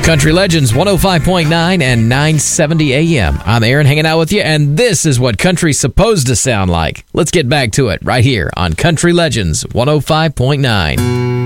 Country Legends 105.9 and 970 AM. I'm Aaron hanging out with you, and this is what country's supposed to sound like. Let's get back to it right here on Country Legends 105.9.